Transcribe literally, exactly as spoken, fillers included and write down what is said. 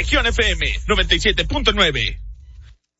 Región F M noventa y siete punto nueve.